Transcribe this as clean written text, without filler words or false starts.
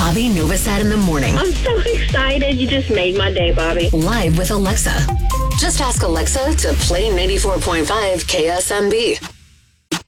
Bobby Novosad in the morning. I'm so excited. You just made my day, Bobby. Live with Alexa. Just ask Alexa to play 94.5 KSMB.